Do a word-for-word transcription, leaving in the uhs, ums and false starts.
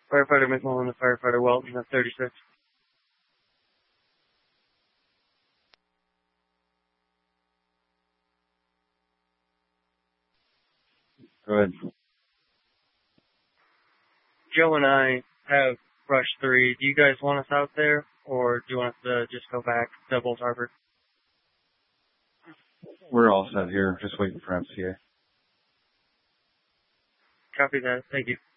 Firefighter McMullen to Firefighter Welton at thirty-six. Go ahead. Joe and I have Rush three. Do you guys want us out there, or do you want us to just go back to Bolt Harbor? We're all set here, just waiting for M C A. Copy that. Thank you.